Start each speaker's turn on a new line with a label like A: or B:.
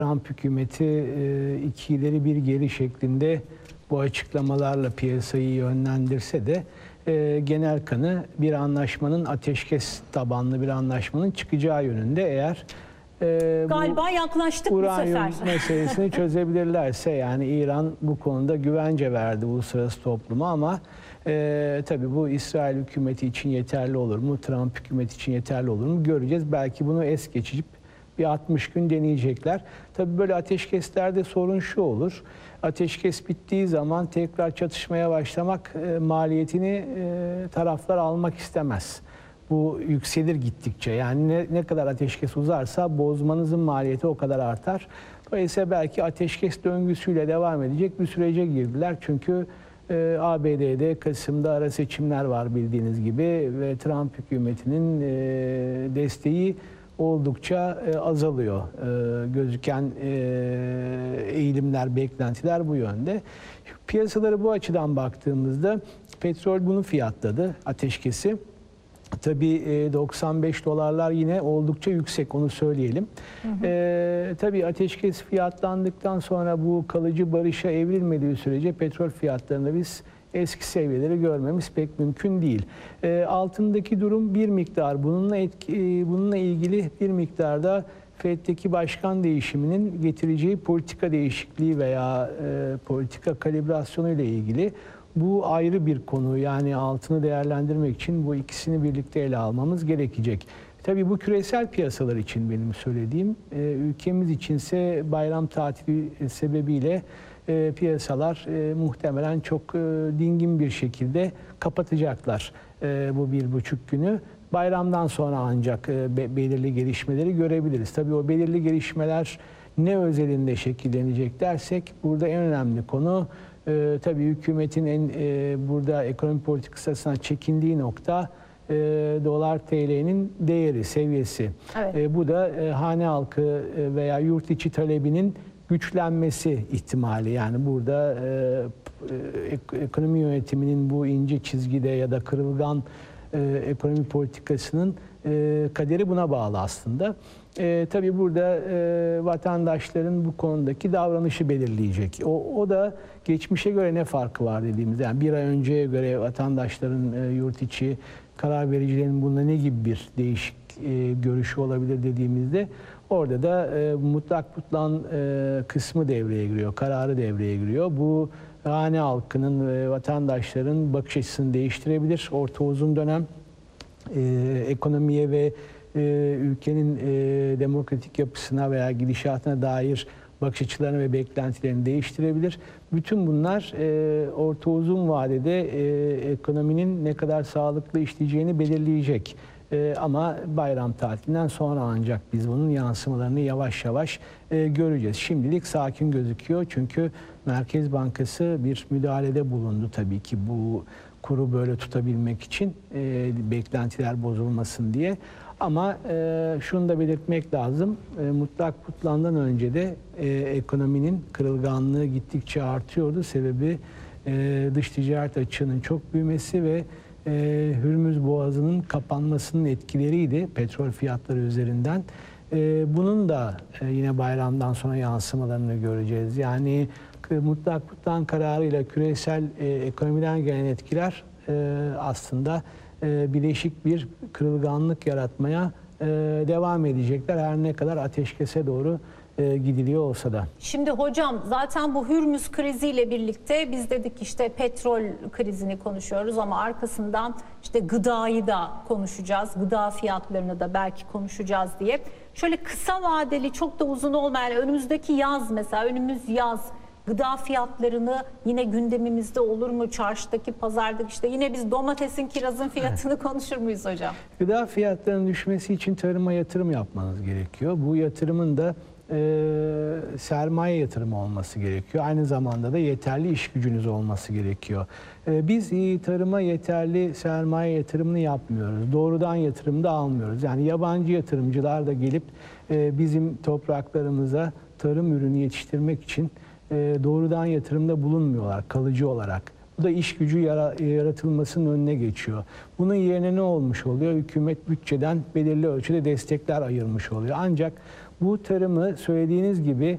A: Trump hükümeti iki ileri bir geri şeklinde bu açıklamalarla piyasayı yönlendirse de genel kanı bir anlaşmanın, ateşkes tabanlı bir anlaşmanın çıkacağı yönünde. Eğer
B: galiba yaklaştık bu sefer.
A: Uranyum meselesini çözebilirlerse, yani İran bu konuda güvence verdi uluslararası topluma, ama tabii bu İsrail hükümeti için yeterli olur mu, Trump hükümeti için yeterli olur mu göreceğiz. Belki bunu es geçip bir 60 gün deneyecekler. Tabii böyle ateşkeslerde sorun şu olur: ateşkes bittiği zaman tekrar çatışmaya başlamak maliyetini taraflar almak istemez. Bu yükselir gittikçe. Yani ne kadar ateşkes uzarsa bozmanızın maliyeti o kadar artar. Dolayısıyla belki ateşkes döngüsüyle devam edecek bir sürece girdiler. Çünkü ABD'de Kasım'da ara seçimler var bildiğiniz gibi ve Trump hükümetinin desteği oldukça azalıyor. Gözüken eğilimler, beklentiler bu yönde. Piyasaları bu açıdan baktığımızda petrol bunu fiyatladı, ateşkesi. Tabii 95 dolarlar yine oldukça yüksek, onu söyleyelim. Tabii ateşkes fiyatlandıktan sonra bu kalıcı barışa evrilmediği sürece petrol fiyatlarında biz eski seviyeleri görmemiz pek mümkün değil. Altındaki durum bir miktar bununla ilgili bir miktarda FED'deki başkan değişiminin getireceği politika değişikliği veya politika kalibrasyonu ile ilgili. Bu ayrı bir konu, yani altını değerlendirmek için bu ikisini birlikte ele almamız gerekecek. Tabii bu küresel piyasalar için benim söylediğim, ülkemiz içinse bayram tatili sebebiyle piyasalar muhtemelen çok dingin bir şekilde kapatacaklar bu 1,5 günü. Bayramdan sonra ancak belirli gelişmeleri görebiliriz. Tabii o belirli gelişmeler ne özelinde şekillenecek dersek, burada en önemli konu tabii hükümetin burada ekonomi politikası açısından çekindiği nokta dolar TL'nin değeri, seviyesi.
B: Evet.
A: Bu da hane halkı veya yurt içi talebinin güçlenmesi ihtimali. Yani burada ekonomi yönetiminin bu ince çizgide ya da kırılgan ekonomi politikasının kaderi buna bağlı aslında. Tabii burada vatandaşların bu konudaki davranışı belirleyecek. O da geçmişe göre ne farkı var dediğimizde, yani bir ay önceye göre vatandaşların, yurt içi karar vericilerin bunda ne gibi bir değişik görüşü olabilir dediğimizde, orada da mutlak butlan kısmı devreye giriyor, kararı devreye giriyor. Bu hane halkının ve vatandaşların bakış açısını değiştirebilir. Orta uzun dönem ekonomiye ve ülkenin demokratik yapısına veya gidişatına dair bakış açılarını ve beklentilerini değiştirebilir. Bütün bunlar orta uzun vadede ekonominin ne kadar sağlıklı işleyeceğini belirleyecek. Ama bayram tatilinden sonra ancak biz bunun yansımalarını yavaş yavaş göreceğiz. Şimdilik sakin gözüküyor çünkü Merkez Bankası bir müdahalede bulundu tabii ki bu kuru böyle tutabilmek için, beklentiler bozulmasın diye. Ama şunu da belirtmek lazım, mutlak putlandan önce de ekonominin kırılganlığı gittikçe artıyordu. Sebebi dış ticaret açığının çok büyümesi ve Hürmüz Boğazı'nın kapanmasının etkileriydi petrol fiyatları üzerinden. Bunun da yine bayramdan sonra yansımalarını göreceğiz. Yani mutlak putlan kararıyla küresel ekonomiden gelen etkiler aslında bileşik bir kırılganlık yaratmaya devam edecekler, her ne kadar ateşkese doğru gidiliyor olsa da.
B: Şimdi hocam, zaten bu Hürmüz kriziyle birlikte biz dedik işte petrol krizini konuşuyoruz ama arkasından işte gıdayı da konuşacağız. Gıda fiyatlarını da belki konuşacağız diye. Şöyle kısa vadeli, çok da uzun olmayan, önümüzdeki yaz mesela, önümüz yaz gıda fiyatlarını yine gündemimizde olur mu? Çarşıdaki, pazardaki, işte yine biz domatesin, kirazın fiyatını konuşur muyuz hocam?
A: Gıda fiyatlarının düşmesi için tarıma yatırım yapmanız gerekiyor. Bu yatırımın da sermaye yatırımı olması gerekiyor. Aynı zamanda da yeterli iş gücünüz olması gerekiyor. Biz tarıma yeterli sermaye yatırımını yapmıyoruz. Doğrudan yatırım da almıyoruz. Yani yabancı yatırımcılar da gelip bizim topraklarımıza tarım ürünü yetiştirmek için doğrudan yatırımda bulunmuyorlar kalıcı olarak. Bu da iş gücü yaratılmasının önüne geçiyor. Bunun yerine ne olmuş oluyor? Hükümet bütçeden belirli ölçüde destekler ayırmış oluyor. Ancak bu tarımı söylediğiniz gibi